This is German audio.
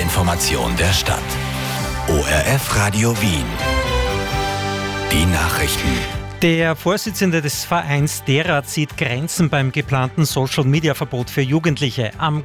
Information der Stadt. ORF Radio Wien. Die Nachrichten. Der Vorsitzende des Vereins DERA zieht Grenzen beim geplanten Social-Media-Verbot für Jugendliche. Am